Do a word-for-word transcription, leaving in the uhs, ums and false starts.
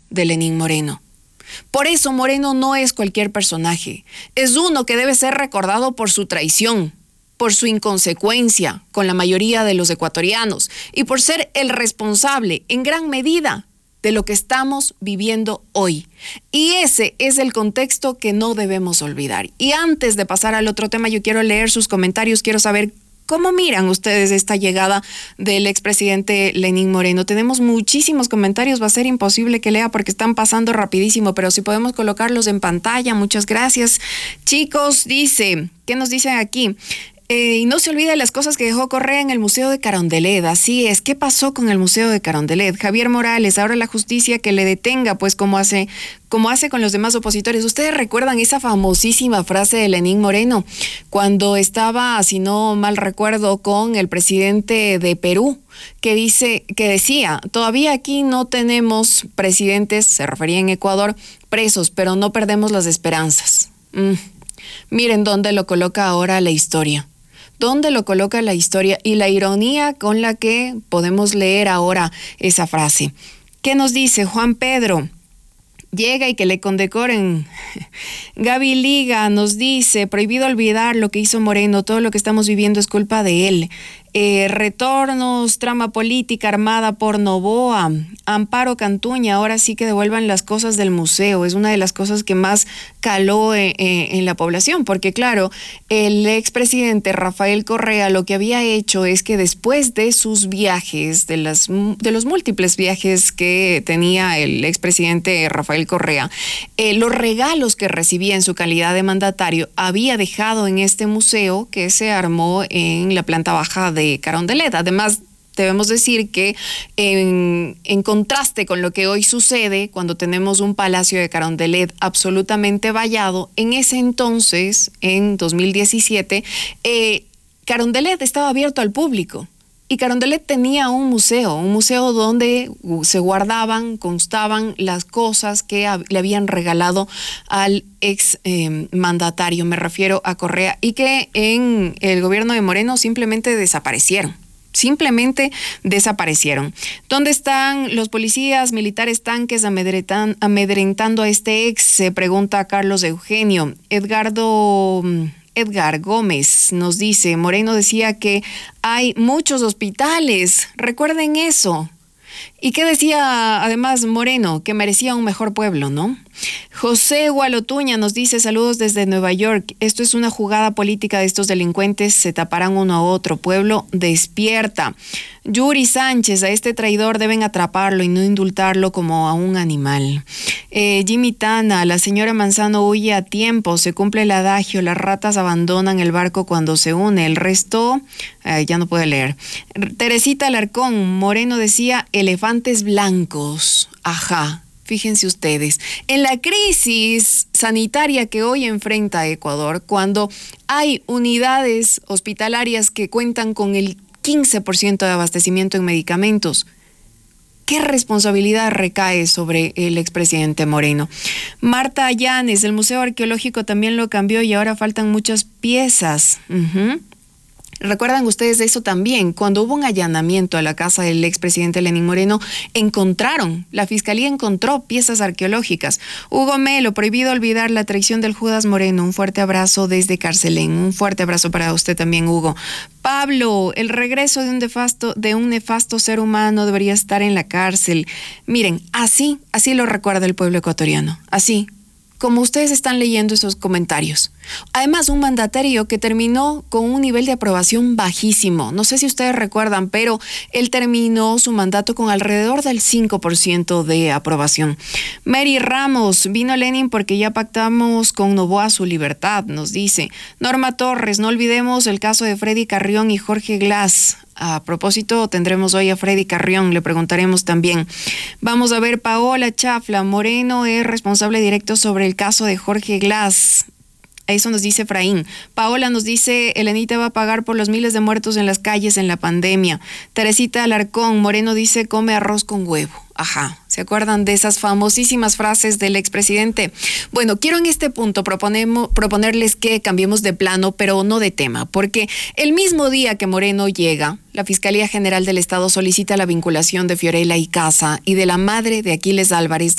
de Lenín Moreno. Por eso Moreno no es cualquier personaje, es uno que debe ser recordado por su traición, por su inconsecuencia con la mayoría de los ecuatorianos y por ser el responsable en gran medida de lo que estamos viviendo hoy. Y ese es el contexto que no debemos olvidar. Y antes de pasar al otro tema, yo quiero leer sus comentarios, quiero saber ¿cómo miran ustedes esta llegada del expresidente Lenín Moreno? Tenemos muchísimos comentarios, va a ser imposible que lea porque están pasando rapidísimo, pero si podemos colocarlos en pantalla, muchas gracias. Chicos, dice, ¿qué nos dicen aquí? Eh, y no se olvide las cosas que dejó Correa en el Museo de Carondelet. Así es, ¿qué pasó con el Museo de Carondelet? Javier Morales, ahora la justicia que le detenga, pues como hace, como hace con los demás opositores. ¿Ustedes recuerdan esa famosísima frase de Lenín Moreno cuando estaba, si no mal recuerdo, con el presidente de Perú, que dice, que decía, todavía aquí no tenemos presidentes, se refería en Ecuador, presos, pero no perdemos las esperanzas? Mm. Miren dónde lo coloca ahora la historia. ¿Dónde lo coloca la historia y la ironía con la que podemos leer ahora esa frase? ¿Qué nos dice Juan Pedro? Llega y que le condecoren. Gaby Liga nos dice, prohibido olvidar lo que hizo Moreno, todo lo que estamos viviendo es culpa de él. Eh, retornos, trama política armada por Novoa. Amparo Cantuña, ahora sí que devuelvan las cosas del museo. Es una de las cosas que más caló en, en, en la población, porque claro, el expresidente Rafael Correa lo que había hecho es que después de sus viajes, de, las, de los múltiples viajes que tenía el expresidente Rafael Correa, eh, los regalos que recibía en su calidad de mandatario había dejado en este museo que se armó en la planta baja de de Carondelet. Además, debemos decir que en, en contraste con lo que hoy sucede, cuando tenemos un palacio de Carondelet absolutamente vallado, en ese entonces, en dos mil diecisiete, eh, Carondelet estaba abierto al público. Y Carondelet tenía un museo, un museo donde se guardaban, constaban las cosas que le habían regalado al ex eh, mandatario, me refiero a Correa, y que en el gobierno de Moreno simplemente desaparecieron. Simplemente desaparecieron. ¿Dónde están los policías, militares, tanques amedrentan, amedrentando a este ex? Se pregunta Carlos Eugenio. Edgardo... Edgar Gómez nos dice, Moreno decía que hay muchos hospitales, recuerden eso. ¿Y qué decía además Moreno? Que merecía un mejor pueblo, ¿no? José Gualotuña nos dice, saludos desde Nueva York, esto es una jugada política de estos delincuentes, se taparán uno a otro, pueblo despierta. Yuri Sánchez, a este traidor deben atraparlo y no indultarlo como a un animal. Eh, Jimmy Tana, la señora Manzano huye a tiempo, se cumple el adagio, las ratas abandonan el barco cuando se une, el resto, eh, ya no puede leer. Teresita Alarcón, Moreno decía, elefantes blancos, ajá. Fíjense ustedes, en la crisis sanitaria que hoy enfrenta Ecuador, cuando hay unidades hospitalarias que cuentan con el quince por ciento de abastecimiento en medicamentos, ¿qué responsabilidad recae sobre el expresidente Moreno? Marta Allanes, el Museo Arqueológico también lo cambió y ahora faltan muchas piezas. Uh-huh. ¿Recuerdan ustedes de eso también? Cuando hubo un allanamiento a la casa del expresidente Lenín Moreno, encontraron, la fiscalía encontró piezas arqueológicas. Hugo Melo, prohibido olvidar la traición del Judas Moreno. Un fuerte abrazo desde Carcelén. Un fuerte abrazo para usted también, Hugo. Pablo, el regreso de un nefasto, de un nefasto ser humano debería estar en la cárcel. Miren, así, así lo recuerda el pueblo ecuatoriano. Así, como ustedes están leyendo esos comentarios. Además, un mandatario que terminó con un nivel de aprobación bajísimo. No sé si ustedes recuerdan, pero él terminó su mandato con alrededor del cinco por ciento de aprobación. Mary Ramos, vino Lenin porque ya pactamos con Novoa su libertad, nos dice. Norma Torres, no olvidemos el caso de Freddy Carrión y Jorge Glass. A propósito, tendremos hoy a Freddy Carrión, le preguntaremos también. Vamos a ver, Paola Chafla, Moreno es responsable directo sobre el caso de Jorge Glass. Eso nos dice Efraín. Paola nos dice, Elenita va a pagar por los miles de muertos en las calles en la pandemia. Teresita Alarcón, Moreno dice, come arroz con huevo. Ajá, ¿se acuerdan de esas famosísimas frases del expresidente? Bueno, quiero en este punto proponemos, proponerles que cambiemos de plano, pero no de tema, porque el mismo día que Moreno llega, la Fiscalía General del Estado solicita la vinculación de Fiorella Icaza y de la madre de Aquiles Álvarez